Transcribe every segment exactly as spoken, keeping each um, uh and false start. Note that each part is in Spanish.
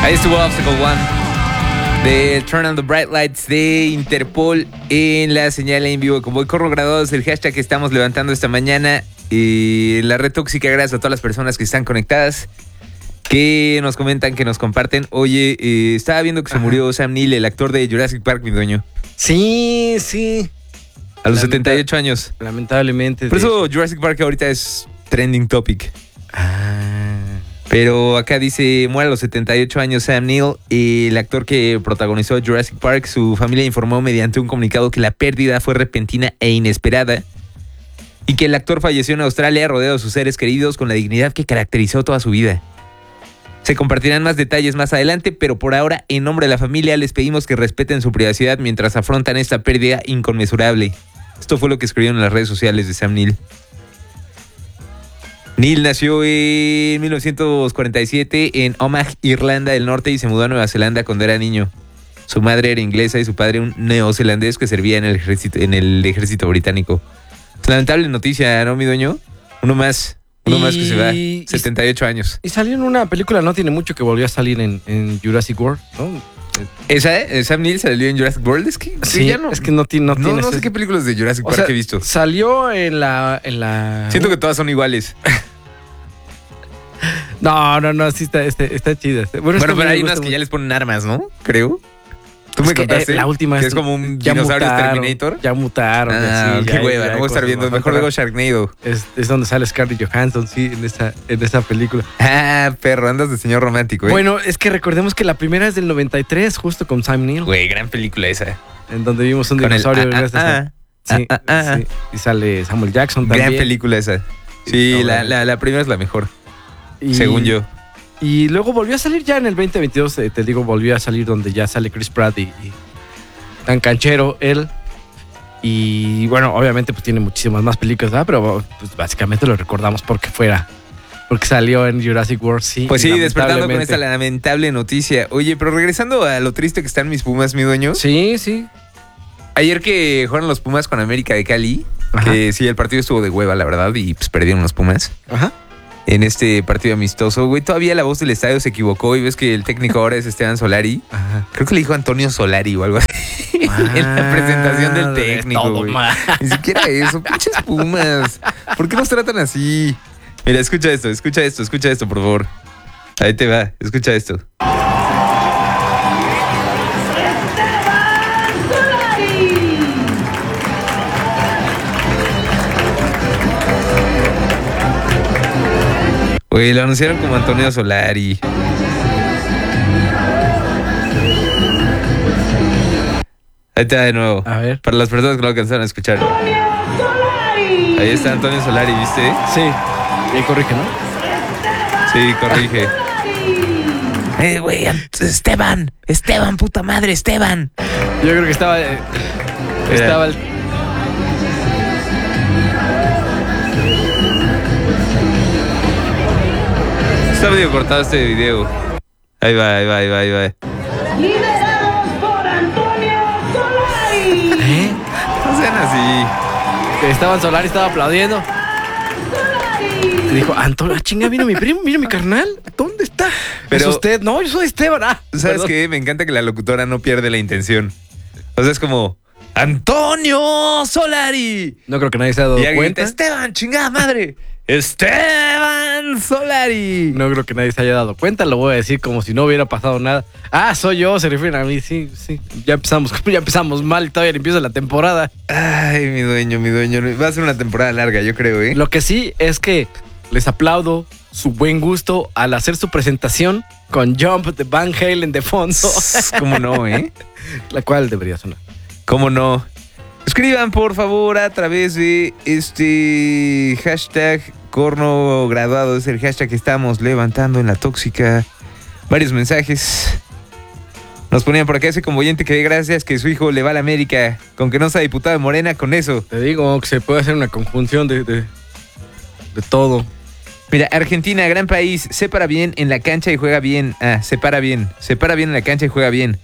Ahí estuvo Obstacle One de Turn on the Bright Lights de Interpol en la señal en vivo. Como hoy corro graduados, el hashtag que estamos levantando esta mañana y la red tóxica. Gracias a todas las personas que están conectadas, que nos comentan, que nos comparten. Oye, eh, estaba viendo que se Ajá. murió Sam Neill, el actor de Jurassic Park, mi dueño. Sí, sí. A los Lamenta- setenta y ocho años. Lamentablemente. Por eso Jurassic Park ahorita es trending topic. Ah. Pero acá dice, muere a los setenta y ocho años Sam Neill, el actor que protagonizó Jurassic Park. Su familia informó mediante un comunicado que la pérdida fue repentina e inesperada y que el actor falleció en Australia rodeado de sus seres queridos con la dignidad que caracterizó toda su vida. Se compartirán más detalles más adelante, pero por ahora, en nombre de la familia, les pedimos que respeten su privacidad mientras afrontan esta pérdida inconmensurable. Esto fue lo que escribieron en las redes sociales de Sam Neill. Neill nació en mil novecientos cuarenta y siete en Omagh, Irlanda del Norte, y se mudó a Nueva Zelanda cuando era niño. Su madre era inglesa y su padre un neozelandés que servía en el ejército, en el ejército británico. Lamentable noticia, ¿no, mi dueño? Uno más, uno y... más que se va, setenta y ocho años. Y salió en una película, no tiene mucho, que volvió a salir en, en Jurassic World, ¿no? ¿Esa, eh? Sam Neill salió en Jurassic World? Es que, sí, ya no, es que no, tiene, no, no tiene... No sé qué películas de Jurassic Park sea, he visto. Salió en la, en la... Siento que todas son iguales. No, no, no, sí está, está, está chida. Bueno, bueno es que pero hay unas que ya les ponen armas, ¿no? Creo. Tú es me que, contaste eh, la última que es como un dinosaurio Terminator. Ya mutaron. Ah, sí, qué ya, hueva, ya no voy a estar viendo. Mejor luego Sharknado. Es, es donde sale Scarlett Johansson, sí, en esa, en esa película. Ah, perro, andas de señor romántico, ¿eh? Bueno, es que recordemos que la primera es del noventa y tres, justo con Sam Neill. Güey, gran película esa. En donde vimos un con dinosaurio. El, ah, gracias ah, a, sí, ah, ah, sí, y sale Samuel Jackson también. Gran película esa. Sí, no, la, la, la primera es la mejor, y, según yo. Y luego volvió a salir ya en el veinte veintidós, eh, te digo, volvió a salir donde ya sale Chris Pratt y, y tan canchero él. Y bueno, obviamente pues tiene muchísimas más películas, ¿verdad? Pero pues básicamente lo recordamos porque fuera, porque salió en Jurassic World, sí. Pues sí, despertando con esta lamentable noticia. Oye, pero regresando a lo triste que están mis Pumas, mi dueño. Sí, sí. Ayer que jugaron los Pumas con América de Cali, Ajá. que sí, el partido estuvo de hueva, la verdad, y pues perdieron los Pumas. Ajá. En este partido amistoso, güey, todavía la voz del estadio se equivocó y ves que el técnico ahora es Esteban Solari. Ajá. Creo que le dijo Antonio Solari o algo así. Ah, en la presentación del técnico, güey. Ni siquiera eso, pinches Pumas. ¿Por qué nos tratan así? Mira, escucha esto, escucha esto, escucha esto, por favor. Ahí te va, escucha esto. Güey, lo anunciaron como Antonio Solari. Ahí está de nuevo. A ver. Para las personas que no alcanzaron a escuchar. ¡Antonio Solari! Ahí está Antonio Solari, ¿viste? Sí. Y ahí corrige, ¿no? Sí, corrige. Eh, güey, Esteban. Esteban, puta madre, Esteban. Yo creo que estaba... Eh, estaba el... Está medio cortado este video. Ahí va, ahí va, ahí va, ahí va. ¡Liderados por Antonio Solari! ¿Eh? No sean así. Estaban Solari, estaba aplaudiendo. ¡Solari! Y dijo, Antonio, chinga, vino mi primo, vino mi carnal. ¿Dónde está? Pero, ¿es usted? No, yo soy Esteban. Ah, ¿sabes qué? Me encanta que la locutora no pierde la intención. O sea, es como... ¡Antonio Solari! No creo que nadie se haya dado y cuenta. Esteban, chingada madre. Esteban Solari. No creo que nadie se haya dado cuenta, lo voy a decir como si no hubiera pasado nada. Ah, soy yo, se refieren a mí, sí, sí. Ya empezamos, ya empezamos mal y todavía empieza la temporada. Ay, mi dueño, mi dueño. Va a ser una temporada larga, yo creo, ¿eh? Lo que sí es que les aplaudo su buen gusto al hacer su presentación con Jump de Van Halen de fondo. ¿Cómo no, eh? La cual debería sonar. ¿Cómo no? Escriban, por favor, a través de este hashtag Corno Graduado. Es el hashtag que estamos levantando en la tóxica. Varios mensajes. Nos ponían por acá ese convoyente que dé gracias que su hijo le va a la América. Con que no sea diputado de Morena, con eso. Te digo que se puede hacer una conjunción de, de, de todo. Mira, Argentina, gran país. Se para bien en la cancha y juega bien. Ah, se para bien. Se para bien en la cancha y juega bien.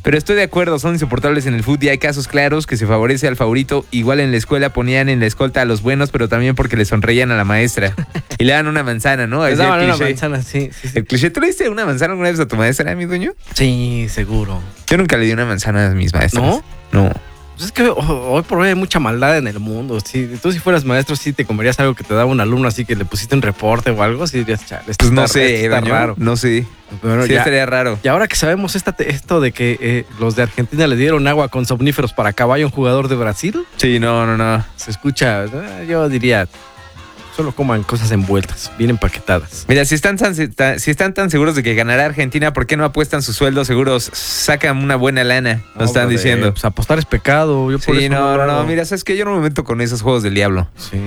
Pero estoy de acuerdo, son insoportables en el fútbol y hay casos claros que se favorece al favorito. Igual en la escuela ponían en la escolta a los buenos, pero también porque le sonreían a la maestra. Y le dan una manzana, ¿no? Les Así el daban una cliché. manzana, sí, sí, sí. El cliché. ¿Tú le diste una manzana alguna vez a tu maestra, mi dueño? Sí, seguro. Yo nunca le di una manzana a mis maestras. ¿No? No. Pues es que oh, hoy por hoy hay mucha maldad en el mundo. Sí, tú si fueras maestro, sí te comerías algo que te daba un alumno así que le pusiste un reporte o algo, sí dirías, chale, esto Pues no está- sé, esto está doño, raro. no sé. Bueno, Sí, ya- estaría raro. Y ahora que sabemos esta, esto de que eh, los de Argentina le dieron agua con somníferos para caballo a un jugador de Brasil, Sí, no, no, no. se escucha, eh, yo diría, solo coman cosas envueltas, bien empaquetadas. Mira, si están, tan, si están tan seguros de que ganará Argentina, ¿por qué no apuestan sus sueldos seguros? Sacan una buena lana, nos No, están brother, diciendo. Pues apostar es pecado. Yo por Sí, eso no, lo no, no, hago. mira, ¿sabes qué? Yo no me meto con esos juegos del diablo. Sí.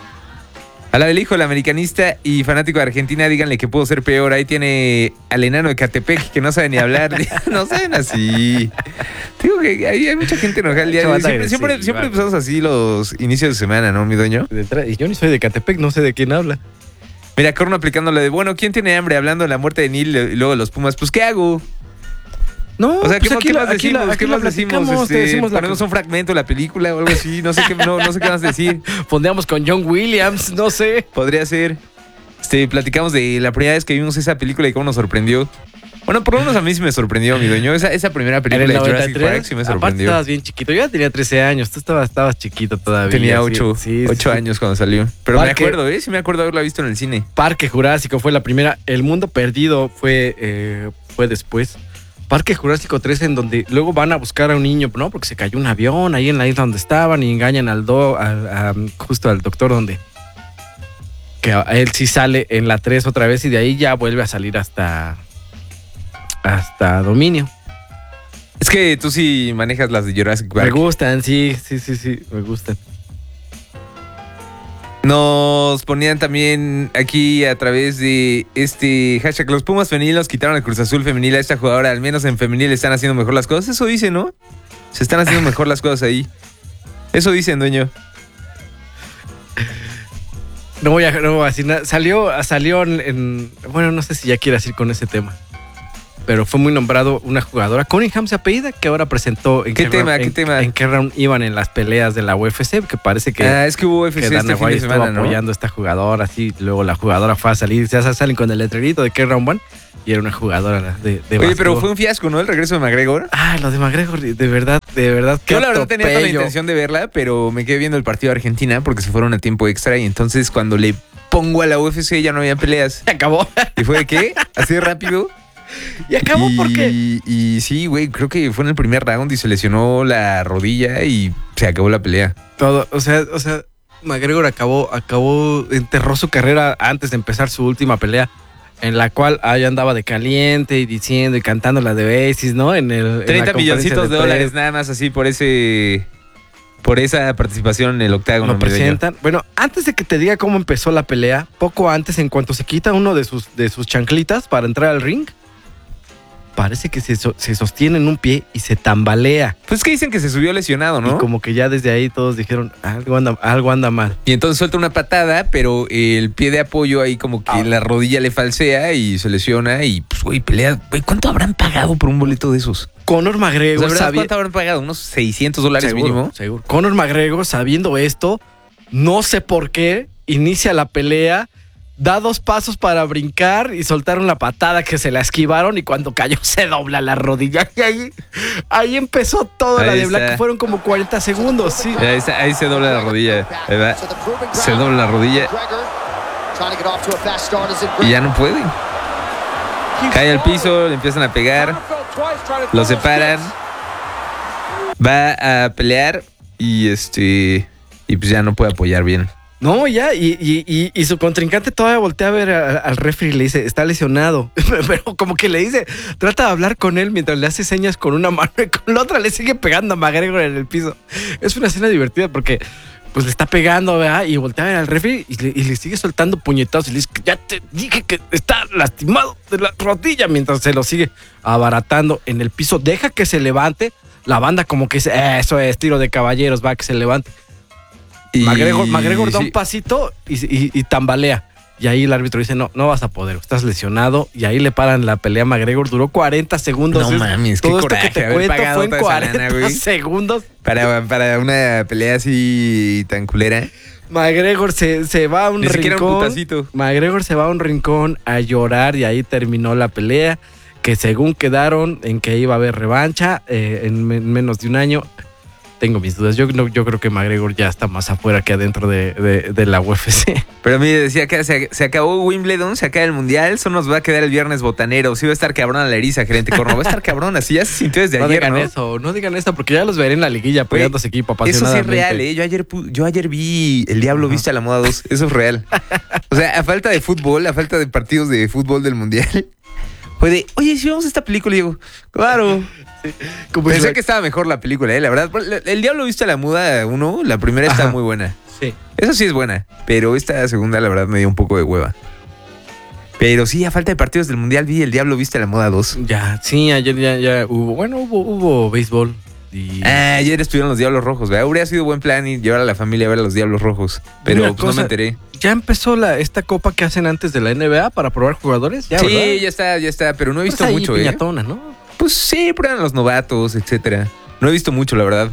A la del hijo del americanista y fanático de Argentina, díganle que pudo ser peor. Ahí tiene al enano de Catepec que no sabe ni hablar. No saben así. Digo que ahí hay mucha gente enojada el día de hoy. Chavata Siempre, siempre, agresiva. siempre empezamos así los inicios de semana, ¿no, mi dueño? De entrada- Y yo ni soy de Catepec, no sé de quién habla. Mira, Corno aplicándole de, bueno, ¿quién tiene hambre? Hablando de la muerte de Neil y luego los Pumas. Pues, ¿qué hago? No, O sea, pues ¿qué, aquí ¿qué la- más aquí decimos? la- aquí ¿Qué la más decimos? platicamos, te Este, decimos la- ponemos un fragmento de la película o algo así. No sé qué, no, no sé qué más decir. Fondeamos con John Williams, no sé. Podría ser. Este, platicamos de la primera vez que vimos esa película y cómo nos sorprendió. Bueno, por lo menos a mí sí me sorprendió, mi dueño. Esa, esa primera película En el de Jurassic noventa y tres, Park sí me aparte sorprendió. estabas bien chiquito. Yo ya tenía trece años, tú estabas, estabas chiquito todavía. Tenía sí, ocho, sí, sí, ocho sí. años cuando salió. Pero me Parque- acuerdo, ¿eh? Sí me acuerdo haberla visto en el cine. Parque Jurásico fue la primera. El Mundo Perdido fue, eh, fue después. Parque Jurásico tres, en donde luego van a buscar a un niño, ¿no? Porque se cayó un avión ahí en la isla donde estaban y engañan al do, al- a- justo al doctor donde. Que a él sí sale en la tres otra vez y de ahí ya vuelve a salir hasta. Hasta Dominio. Es que tú sí manejas las de Jurassic Me Park. gustan, sí, sí, sí, sí, me gustan. Nos ponían también aquí a través de este hashtag los Pumas femeninos quitaron al Cruz Azul femenil a esta jugadora. Al menos en femenil están haciendo mejor las cosas. Eso dice, ¿no? Se están haciendo mejor las cosas ahí. Eso dicen, dueño. No voy a, no voy a decir nada. Salió, salió en, en- Bueno, no sé si ya quieras ir con ese tema. Pero fue muy nombrado una jugadora, Cunningham se apellida, que ahora presentó en ¿Qué tema, round, qué en, tema? en qué round iban en las peleas de la U F C, que parece que, Ah, es que hubo U F que C Dana este fin White de estuvo semana, ¿no? apoyando a esta jugadora, así. Luego la jugadora fue a salir, ya salen con el letrerito de qué round van, y era una jugadora de, de Oye, pero básquetbol. fue un fiasco, ¿no? El regreso de McGregor. Ah, lo de McGregor, de verdad, de verdad. qué Yo la verdad tenía toda la atropello. intención de verla, pero me quedé viendo el partido de Argentina porque se fueron a tiempo extra y entonces cuando le pongo a la U F C ya no había peleas. Se acabó. ¿Y fue de qué? Así de rápido. Y acabó y, porque... Y sí, güey, creo que fue en el primer round y se lesionó la rodilla y se acabó la pelea. Todo, o sea, o sea, McGregor acabó, acabó, enterró su carrera antes de empezar su última pelea, en la cual ahí andaba de caliente y diciendo y cantando la de Oasis, ¿no? En el en la treinta conferencia milloncitos de, prensa. dólares nada más así por ese... Por esa participación en el octágono. Lo mi dueño. presentan. Bueno, antes de que te diga cómo empezó la pelea, poco antes, en cuanto se quita uno de sus, de sus chanclitas para entrar al ring, parece que se, so- se sostiene en un pie y se tambalea. Pues que dicen que se subió lesionado, ¿no? Y como que ya desde ahí todos dijeron, algo anda, algo anda mal. Y entonces suelta una patada, pero el pie de apoyo ahí como que Ah. la rodilla le falsea y se lesiona y pues güey, pelea. Güey, ¿cuánto habrán pagado por un boleto de esos? Conor O McGregor sea, ¿verdad? sabía- ¿Cuánto habrán pagado? ¿Unos seiscientos dólares Seguro, mínimo? seguro. Conor McGregor, sabiendo esto, no sé por qué, inicia la pelea, da dos pasos para brincar y soltar una patada que se la esquivaron y cuando cayó se dobla la rodilla. Y ahí, ahí empezó todo la Ahí de Black, está. que fueron como cuarenta segundos, sí. Ahí, está- ahí se dobla la rodilla. Ahí va. Se dobla la rodilla y ya no puede. Cae al piso, le empiezan a pegar, lo separan, va a pelear y este y pues ya no puede apoyar bien. No, ya, y, y, y, y su contrincante todavía voltea a ver a- al referee y le dice, está lesionado. Pero como que le dice, trata de hablar con él mientras le hace señas con una mano y con la otra le sigue pegando a McGregor en el piso. Es una escena divertida porque pues le está pegando, ¿verdad? Y voltea a ver al referee y le, y le sigue soltando puñetazos y le dice, ya te dije que está lastimado de la rodilla, mientras se lo sigue abaratando en el piso. Deja que se levante. La banda como que dice, "Eh, eso es tiro de caballeros, va, que se levante. Y, McGregor, McGregor da sí. un pasito y, y- y tambalea. Y ahí el árbitro dice, no, no vas a poder, estás lesionado. Y ahí le paran la pelea a McGregor, duró cuarenta segundos. No Es- mames, qué todo esto coraje que te haber cuento pagado fue en toda esa cuarenta lana, güey. segundos. Para, para una pelea así tan culera. McGregor se, se va a un Ni siquiera un rincón. putacito. McGregor se va a un rincón a llorar y ahí terminó la pelea. Que según quedaron en que iba a haber revancha eh, en me- menos de un año. Tengo mis dudas. Yo, no- yo creo que McGregor ya está más afuera que adentro de, de- de la U F C. Pero a mí decía que se, se acabó Wimbledon, se acaba el mundial, solo nos va a quedar el viernes botanero. Sí va a estar cabrona la eriza, gerente Corno. Va a estar cabrona, así ya se sintió desde No ayer, digan ¿no? eso, no digan eso, porque ya los veré en la liguilla apoyándose aquí Eso sí es apasionadamente. real, ¿eh? Yo ayer, pu- yo ayer vi El Diablo Ajá. Viste a la Moda dos. Eso es real. O sea, a falta de fútbol, a falta de partidos de fútbol del mundial, fue de, oye, si vemos esta película, y digo, claro. Como Pensé si- que estaba mejor la película, ¿eh? La verdad, El Diablo Viste a la Muda uno, la primera está Ajá. muy buena. Sí. Esa sí es buena, pero esta segunda, la verdad, me dio un poco de hueva. Pero sí, a falta de partidos del mundial, vi El Diablo Viste a la Moda dos. Ya, sí, ayer ya, ya hubo, bueno, hubo, hubo béisbol. Y Ah, ayer estuvieron los Diablos Rojos, ¿verdad? Hubiera sido buen plan ir llevar a la familia a ver a los Diablos Rojos. Pero Una pues, no cosa, me enteré. ya empezó la, esta copa que hacen antes de la N B A para probar jugadores. Ya, sí, ¿verdad? ya está, ya está, pero no he visto Pues ahí, mucho, ¿eh? piñatona, ¿no? Pues sí, prueban los novatos, etcétera. No he visto mucho, la verdad.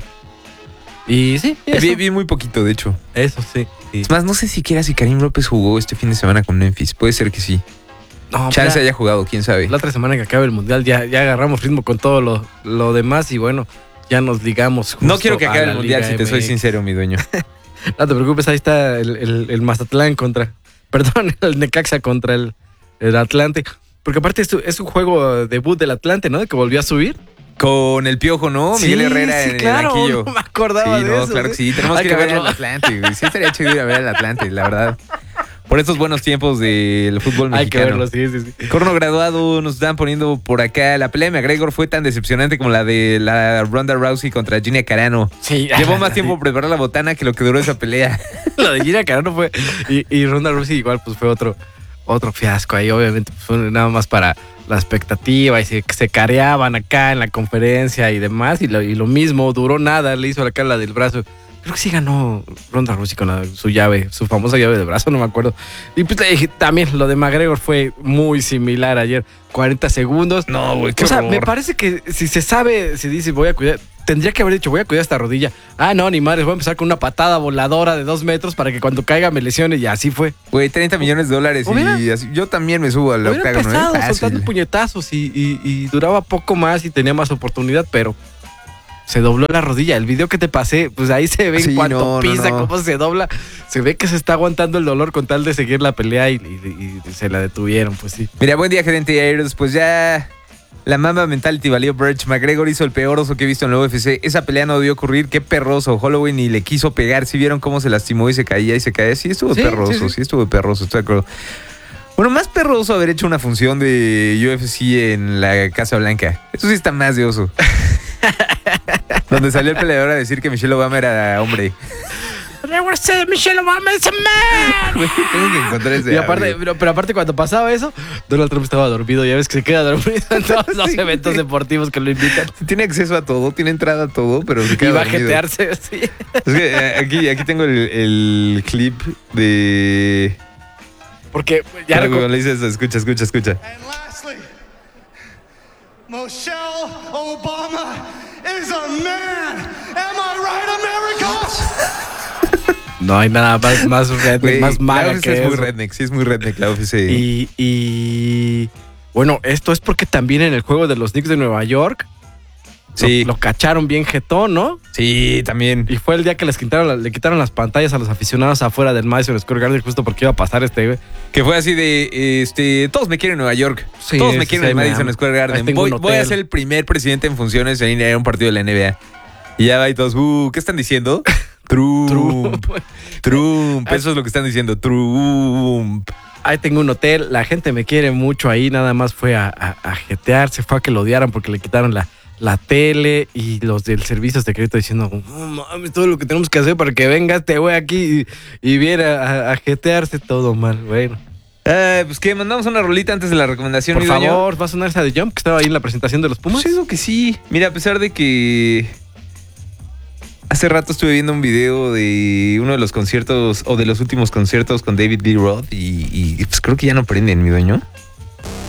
Y sí, eso, Vi, vi muy poquito, de hecho. eso sí. sí. Es más, no sé siquiera si Karim López jugó este fin de semana con Memphis. Puede ser que sí. No, Chance ya- haya jugado, quién sabe. La otra semana que acabe el mundial ya, ya agarramos ritmo con todo lo, lo demás y bueno, ya nos ligamos. justo No quiero que a acabe la el mundial, Liga si te soy M X. sincero, mi dueño. No te preocupes, ahí está el, el- el Mazatlán contra, perdón, el Necaxa contra el, el Atlante. Porque aparte es, es un juego debut del Atlante, ¿no? De que volvió a subir. Con el Piojo, ¿no? Miguel Sí, Herrera sí, en claro, el banquillo. no me acordaba Sí, de no, eso. claro ¿eh? que sí. Tenemos Hay que ir a ver al verlo. Atlante, güey. Sí, estaría chido ir a ver al Atlante, la verdad. Por estos buenos tiempos del fútbol Hay que mexicano. verlo, sí, sí, sí. Corno graduado, nos están poniendo por acá. La pelea de McGregor fue tan decepcionante como la de la Ronda Rousey contra Gina Carano. Sí, Llevó más sí. tiempo preparar la botana que lo que duró esa pelea. Lo de Gina Carano fue. Y, y Ronda Rousey igual, pues fue otro, otro fiasco ahí. Obviamente, pues, fue nada más para la expectativa y se, se careaban acá en la conferencia y demás. Y lo, y lo mismo, duró nada, le hizo acá la del brazo. Creo que sí ganó Ronda Rousey con la- su llave, su famosa llave de brazo, no me acuerdo. Y pues, eh, también lo de McGregor fue muy similar ayer. cuarenta segundos. No, güey, O sea, me parece que si se sabe, si dice voy a cuidar, tendría que haber dicho voy a cuidar esta rodilla. Ah, no, ni madres, voy a empezar con una patada voladora de dos metros para que cuando caiga me lesione y así fue. Güey, treinta millones de dólares Hubiera- y así. Yo también me subo al Hubiera octágono, empezado ¿eh? Fácil. soltando puñetazos y, y- y duraba poco más y tenía más oportunidad, pero se dobló la rodilla. El video que te pasé, pues ahí se ve en Sí, cuanto no, no, pisa, no. cómo se dobla. Se ve que se está aguantando el dolor con tal de seguir la pelea y, y- y se la detuvieron, pues sí. Mira, buen día, gerente Ayers. Pues ya la Mamba Mentality valió Birch. McGregor hizo el peor oso que he visto en la U F C. Esa pelea no debió ocurrir. Qué perroso. Holloway ni le quiso pegar. ¿Sí vieron cómo se lastimó y se caía y se caía? Sí, estuvo Sí, perroso. sí, Sí, sí. estuvo perroso. Estoy de acuerdo. Bueno, más perroso haber hecho una función de U F C en la Casa Blanca. Eso sí está más de oso. Donde salió el peleador a decir que Michelle Obama era hombre. Michelle Obama is a man. Güey, tengo que encontrar ese Y aparte, audio. pero, pero aparte cuando pasaba eso, Donald Trump estaba dormido. Ya ves que se queda dormido en todos los Sí. eventos deportivos que lo invitan. Tiene acceso a todo, tiene entrada a todo, pero se Y queda va a dormido. jetearse, sí. Es que eh, aquí, aquí tengo el, el clip de... Porque ya Cuando recu- le dices, escucha, escucha, escucha. And lastly, Michelle Obama is a man. Am I right, America? no hay nada más, más redneck, Güey, más la maga U F C que es muy eso. redneck, sí es muy redneck la U F C. Y, y bueno, esto es porque también en el juego de los Knicks de Nueva York Sí. lo, lo cacharon bien jetón, ¿no? Sí, también. Y fue el día que les quitaron, la- le quitaron las pantallas a los aficionados afuera del Madison Square Garden justo porque iba a pasar este güey. Que fue así de, este, todos me quieren en Nueva York. Sí, todos me sí, quieren sí, en me Madison aman. Square Ahí Garden. tengo Voy, un voy a hotel. ser el primer presidente en funciones en ir a un partido de la N B A. Y ya va y todos, uh, ¿qué están diciendo? Trump. Trump. Eso es lo que están diciendo. Trump. Ahí tengo un hotel, la gente me quiere mucho ahí, nada más fue a, a, a jetearse, fue a que lo odiaran porque le quitaron la, la tele y los del servicio secreto diciendo, no mames, todo lo que tenemos que hacer para que venga este güey aquí y, y viera a, a jetearse todo mal, bueno. Ah, pues que mandamos una rolita antes de la recomendación. Por mi dueño? favor, ¿va a sonar esa de Jump que estaba ahí en la presentación de los Pumas? Pues eso que sí. Mira, a pesar de que... Hace rato estuve viendo un video de uno de los conciertos o de los últimos conciertos con David Lee Roth y, y pues creo que ya no prenden, mi dueño.